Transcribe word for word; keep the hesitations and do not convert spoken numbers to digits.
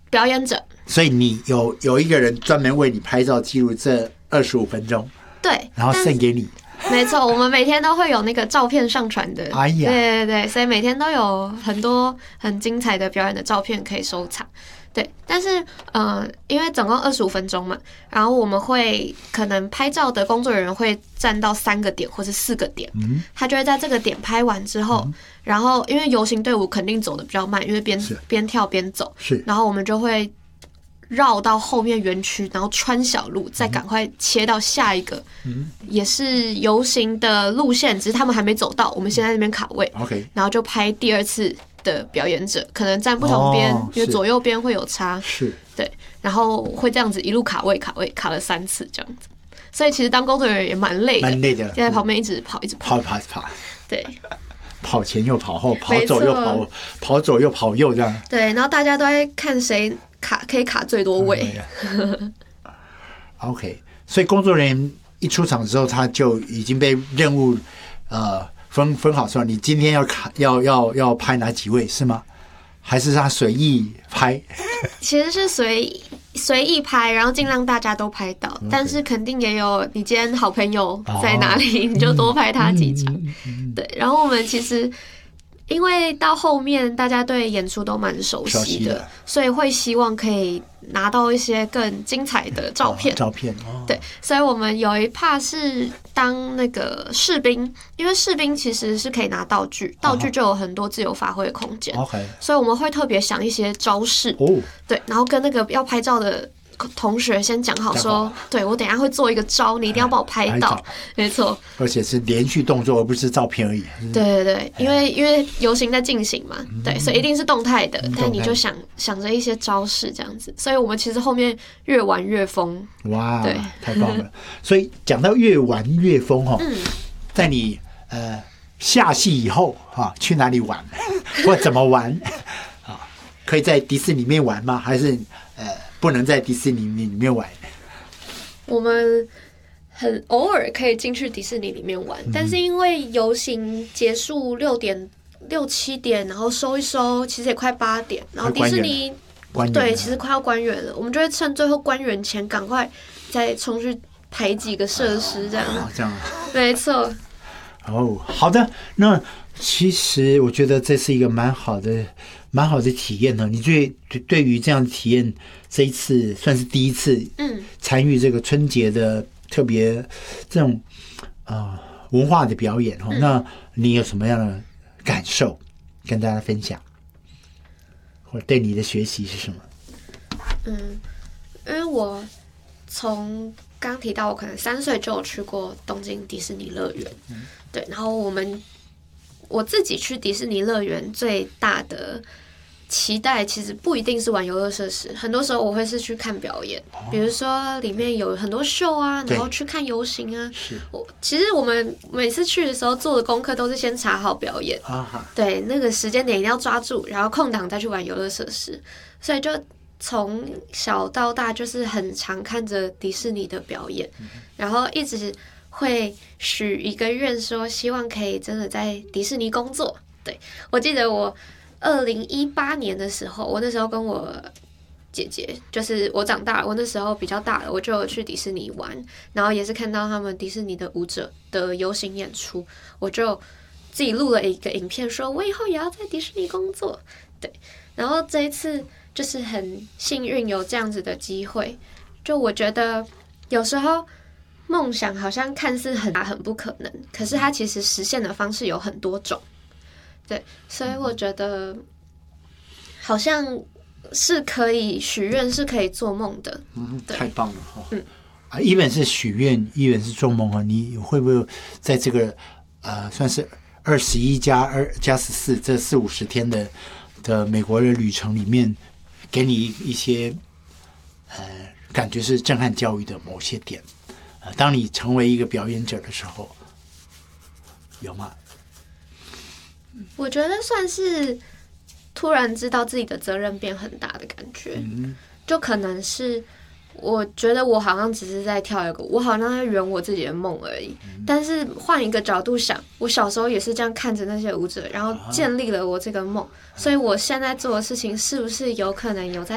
表演者。 所以你有有一个人专门为你拍照记录这二十五分钟， 对， 然后送给你。 没错，我们每天都会有那个照片上传的。 哎呀， 对对对，所以每天都有很多很精彩的表演的照片可以收藏。对，但是呃，因为总共二十五分钟嘛，然后我们会可能拍照的工作人员会站到三个点或是四个点，嗯，他就会在这个点拍完之后，嗯、然后因为游行队伍肯定走的比较慢，因为边边跳边走， 是， 然后我们就会绕到后面园区，然后穿小路，再赶快切到下一个，嗯，也是游行的路线，只是他们还没走到，我们先在那边卡位 ，OK， 然后就拍第二次的表演者，可能站不同边，哦、因为左右边会有差， 是， 对，然后会这样子一路卡位卡位卡了三次这样子，所以其实当工作人员也蛮累的， 蛮累的， 就在旁边一直跑一直跑跑跑，对。 跑前又跑后，跑左又跑，跑左又跑右，这样。 对，然后大家都在看谁卡可以卡最多位。 嗯、OK， 所以工作人员一出场之后，他就已经被任务呃分分好说，你今天要卡要要要拍哪几位是吗？还是他随意拍？ 其实是随随意拍，然后尽量大家都拍到， okay. 但是肯定也有你今天好朋友在哪里，哦、你就多拍他几场。嗯嗯嗯、对，然后我们其实因为到后面大家对演出都蛮熟悉的，悉的所以会希望可以拿到一些更精彩的照片。 哦、照片、哦， 对，所以我们有一 part 是当那个士兵，因为士兵其实是可以拿道具，道具就有很多自由发挥的空间。 OK， 所以我们会特别想一些招式，哦、对，然后跟那个要拍照的同学先讲好说，说对我等一下会做一个招，你一定要帮我拍到，没错， 而且是连续动作，而不是照片而已。 对对对，因为因为游行在进行嘛，嗯、对，所以一定是动态的，嗯、但你就想想着一些招式这样子，所以我们其实后面越玩越疯。 哇，对，太棒了！所以讲到越玩越疯哈，嗯、在你呃下戏以后哈，去哪里玩或怎么玩啊？可以在迪士尼里面玩吗？还是呃？不能在迪士尼里面玩。 我们很偶尔可以进去迪士尼里面玩，嗯、但是因为游行结束六点六七点，然后收一收，其实也快八点，然后迪士尼对，其实快要关园了，我们就会趁最后关园前赶快再冲去排几个设施，这样。 哦，这样。 没错。 哦，好的，那其实我觉得这是一个蛮好的。蛮好的体验呢，你对对于这样的体验，这一次算是第一次，嗯，参与这个春节的特别这种呃文化的表演哦，嗯、那你有什么样的感受跟大家分享，或者对你的学习是什么？ 嗯，因为我从刚提到我可能三岁就有去过东京迪士尼乐园，嗯、对，然后我们。我自己去迪士尼乐园最大的期待，其实不一定是玩游乐设施，很多时候我会是去看表演，比如说里面有很多秀啊，然后去看游行啊。我其实我们每次去的时候做的功课都是先查好表演，对，那个时间点一定要抓住，然后空档再去玩游乐设施，所以就从小到大就是很常看着迪士尼的表演，然后一直。会许一个愿说希望可以真的在迪士尼工作。对，我记得我二零一八年的时候，我那时候跟我姐姐，就是我长大了，我那时候比较大了，我就有去迪士尼玩，然后也是看到他们迪士尼的舞者的游行演出，我就自己录了一个影片说我以后也要在迪士尼工作。对，然后这一次就是很幸运有这样子的机会，就我觉得有时候梦想好像看似很大很不可能，可是它其实实现的方式有很多种。对，所以我觉得好像是可以许愿，是可以做梦的。 嗯，太棒了哈！嗯，啊，一本是许愿，一本是做梦啊。你会不会在这个呃，算是二十一加二加十四这四五十天的的美国的旅程里面，给你一些呃，感觉是震撼教育的某些点？呃，当你成为一个表演者的时候，有吗？ 我觉得算是突然知道自己的责任变很大的感觉，嗯、就可能是我觉得我好像只是在跳一个舞，我好像在圆我自己的梦而已。嗯、但是换一个角度想，我小时候也是这样看着那些舞者，然后建立了我这个梦，啊、所以我现在做的事情是不是有可能有在